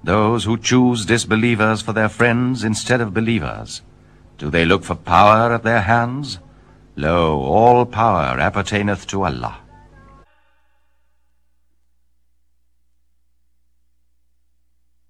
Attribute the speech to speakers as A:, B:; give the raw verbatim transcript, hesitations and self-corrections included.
A: those who choose disbelievers for their friends instead of believers. Do they look for power at their hands? Lo, all power appertaineth to Allah.